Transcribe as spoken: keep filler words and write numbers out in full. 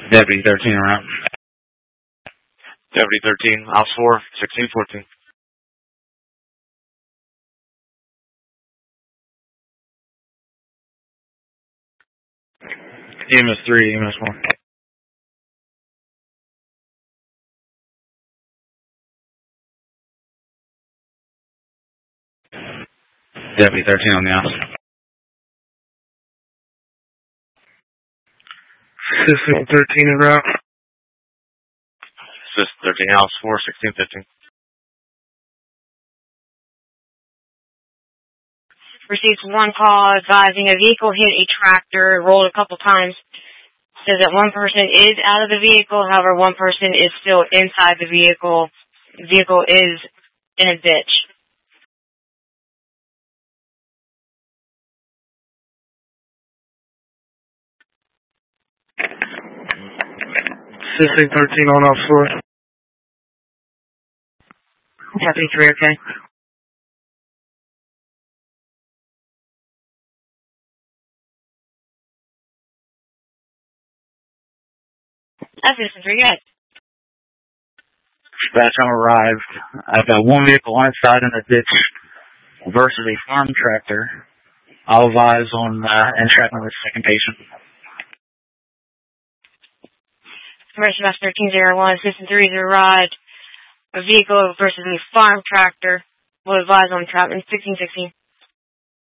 Deputy thirteen around. Deputy thirteen, Ops four, sixteen fourteen. E M S three, E M S one. Deputy thirteen on the outside. System thirteen en route. System thirteen, Ops four, sixteen fifteen. Received one call advising a vehicle hit a tractor, rolled a couple times. Says that one person is out of the vehicle, however, one person is still inside the vehicle. The vehicle is in a ditch. System thirteen on off four. Deputy three, okay. That's System three, yes. Dispatch, I'm arrived. I've got one vehicle on its side in a ditch versus a farm tractor. I'll advise on uh, entrapment with second patient. Emergency Mass thirteen oh one, System three has arrived. A vehicle versus a farm tractor. Will advise on entrapment, sixteen sixteen.